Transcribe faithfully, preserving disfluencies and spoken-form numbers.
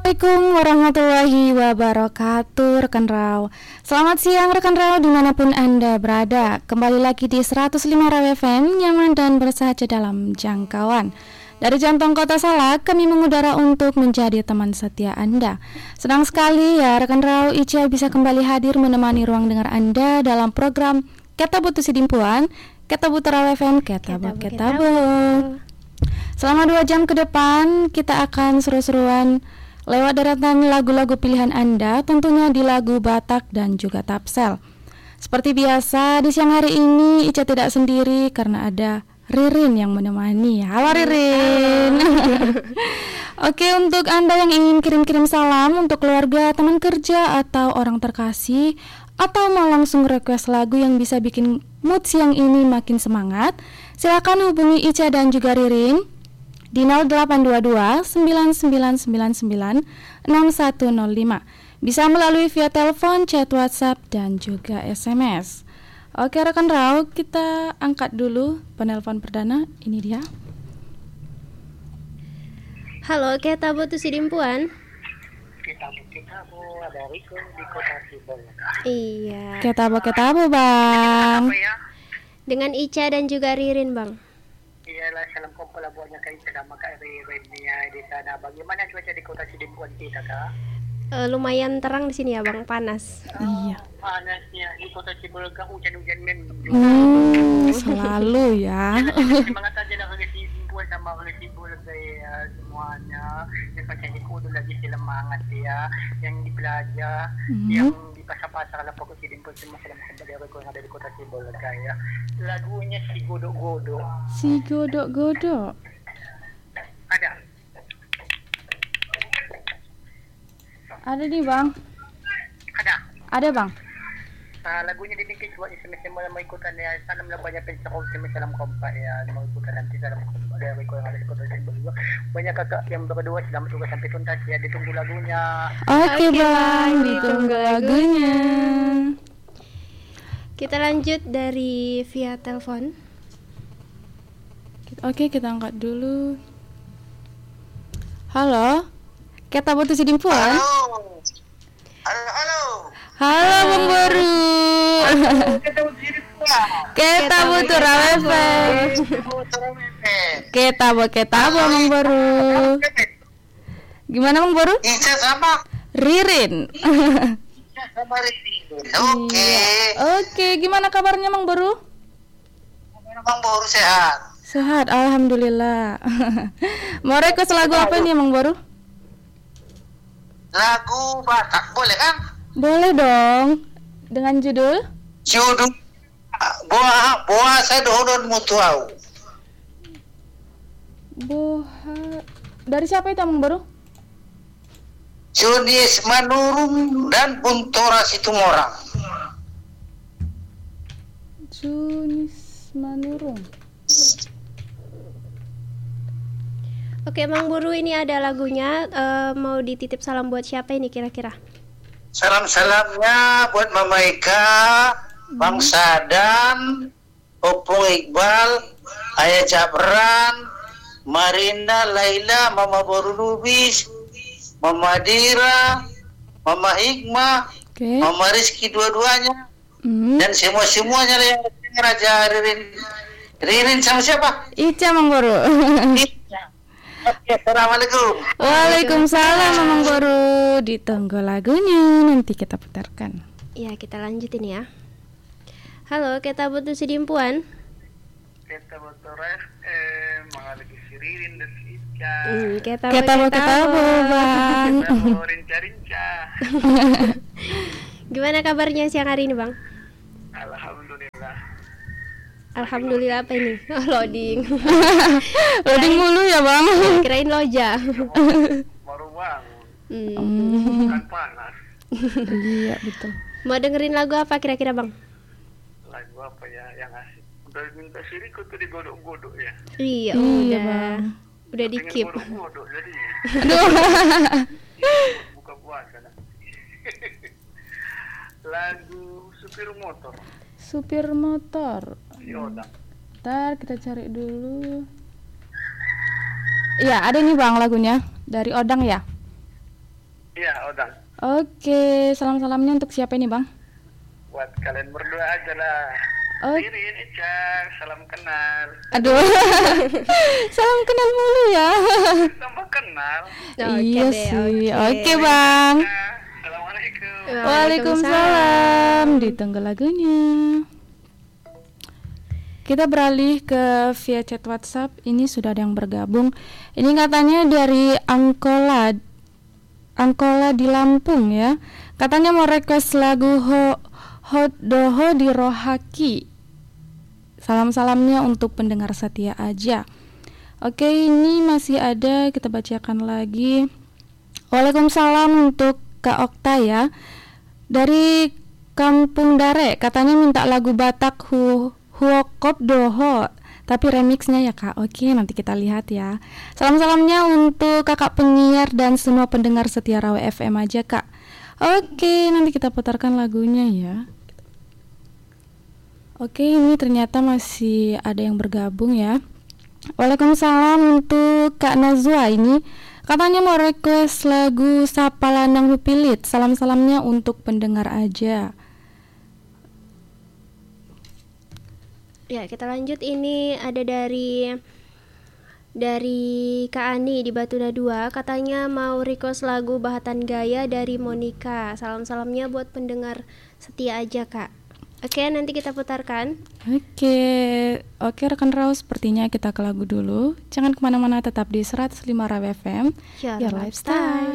Assalamualaikum warahmatullahi wabarakatuh, rekan Rau. Selamat siang rekan Rau dimanapun Anda berada. Kembali lagi di seratus lima Rau F M, nyaman dan bersahaja dalam jangkauan. Dari Jantong Kota Salak, kami mengudara untuk menjadi teman setia Anda. Senang sekali ya rekan Rau, Ica bisa kembali hadir menemani ruang dengar Anda dalam program Ketabu Tu Sidimpuan, Ketabu Rau F M, Ketabu Ketabu. Selama dua jam ke depan, kita akan seru-seruan lewat deretan lagu-lagu pilihan Anda, tentunya di lagu Batak dan juga Tapsel. Seperti biasa, di siang hari ini Ica tidak sendiri karena ada Ririn yang menemani. Halo Ririn. Oke, untuk Anda yang ingin kirim-kirim salam untuk keluarga, teman kerja, atau orang terkasih, atau mau langsung request lagu yang bisa bikin mood siang ini makin semangat, silakan hubungi Ica dan juga Ririn di nol delapan dua dua sembilan sembilan sembilan sembilan enam satu nol lima. Bisa melalui via telepon, chat WhatsApp, dan juga S M S. Oke rekan Rau, kita angkat dulu penelpon perdana. Ini dia. Halo, Ketabu Tu Sidimpuan. Ketabu Ketabu, ada Riko di Kota Sibol. Iya. Ketabu Ketabu bang. Apa ya? Dengan Ica dan juga Ririn bang. Iyalah, salam kumpul buatnya kay sama Kak Ririn di sana. Bagaimana cuaca di Kota Sidimpuan kita, Kak? Uh, lumayan terang di sini ya bang, panas. Oh, Iya. Panasnya di Kota Cibolga, hujan-hujan men. Hmm, selalu ya. Semangat aja lah oleh Sidimpuan sama oleh Cibolga ya semuanya. Yang macam kudu lagi semangat ya, yang di Plaza, Hmm. yang di pasar-pasar lah pokok Sidimpuan semua salam kumpul yang ada di Kota Cibolga ya. Lagunya si Godok-Godok. Si Godok-Godok. Ada. Ada nih bang. Ada. Ada bang. Uh, lagunya dibikin buat S M S yang mau ikutan ya. Salam lah banyak pensa kau S M S salam kompak ya. Mau ikutan nanti salam kompak dari Riko yang ada di Kota Cibolga. Banyak kakak yang berdua selamat juga sampai tuntas ya. Ditunggu lagunya. Oke Oke, bang, Bang, ditunggu lagunya. Kita lanjut dari via telepon. Oke, kita angkat dulu. Halo, Ketabu Tu Sidimpuan. Halo. Halo, halo. Halo Bang Boru. Ketabu Tu Rau F M. Ketabu Ketabu Bang Boru. Gimana Bang Boru? Ica sama Ririn. Ica sama Ririn. Oke. Oke, gimana kabarnya Bang Boru? Bang Boru sehat. Sehat, alhamdulillah. Mau request lagu apa nih Bang Boru? Lagu Batak boleh kan? Boleh dong. Dengan judul? Judul Boa Boa saya dohon mutuau. Boha. Dari siapa itu Bang Boru? Junis Manurung dan Buntora Situmorang. Junis Manurung. Oke Bang Buru, ini ada lagunya. Uh, mau dititip salam buat siapa ini kira-kira? Salam-salamnya buat Mama Eka, Bang Sadan, Opung Iqbal, Ayah Jabran, Marina, Laila, Mama Boru Lubis, Mama Dira, Mama Hikmah, Oke. Mama Rizky dua-duanya, Hmm. dan semua-semuanya yang Raja Ririn. Ririn sama siapa? Ica Bang Boru. Oke, assalamualaikum. Waalaikumsalam Bang Boru. Ditunggu lagunya, nanti kita putarkan. Ya, kita lanjutin ya. Halo, Ketabu Tu Sidimpuan. Kita bertores, eh, mengalami si Ririn dan si Ica. Hmm, Ketabu Ketabu Ketabu Bang. Kita mau rinca-rinca. Gimana kabarnya siang hari ini Bang? Alhamdulillah. Alhamdulillah apa ini? Oh, loading. Loading mulu ya Bang. Kirain loja. Baru bangun, Hmm. kan panas. Iya betul. Mau dengerin lagu apa kira-kira Bang? Lagu apa ya yang asik? Udah minta si Riko tuh digodok-godok ya. Iya, Iya, udah. Bang. Udah di Pengen keep. godok-godok jadi Aduh. buka puasa nanti. Lagu supir motor Supir motor. si Odang. Ntar kita cari dulu. Iya, ada nih Bang lagunya dari Odang ya. Iya, Odang. Oke, salam-salamnya untuk siapa ini, Bang? Buat kalian berdua aja lah. Oh. Ririn, Icak, salam kenal. Aduh, salam kenal mulu ya. Tambah kenal. Oke Iya deh, sih, oke. oke Bang. Nah, Assalamualaikum. Waalaikumsalam. Ditunggu lagunya. Kita beralih ke via chat WhatsApp. Ini sudah ada yang bergabung. Ini katanya dari Angkola, Angkola di Lampung ya. Katanya mau request lagu Ho, Hot Doho di Rohaki. Salam-salamnya untuk pendengar setia aja. Oke, ini masih ada, kita bacakan lagi. Waalaikumsalam untuk Kak Okta ya. Dari Kampung Dare, katanya minta lagu Batak Hu Huokop Doho, tapi remixnya ya Kak. Oke, nanti kita lihat ya. Salam-salamnya untuk kakak penyiar dan semua pendengar setia Rawa F M aja Kak. Oke, nanti kita putarkan lagunya ya. Oke, ini ternyata masih ada yang bergabung ya. Waalaikumsalam untuk Kak Nazwa ini. Katanya mau request lagu Sapa Lanang Hupilit. Salam-salamnya untuk pendengar aja. Ya, kita lanjut. Ini ada dari dari Kak Ani di Batuna dua. Katanya mau request lagu Bahatan Gaya dari Monica. Salam-salamnya buat pendengar setia aja Kak. Oke, nanti kita putarkan. Oke, oke rekan Raw, sepertinya kita ke lagu dulu. Jangan kemana-mana, tetap di seratus lima Raw F M, Your Your Lifestyle.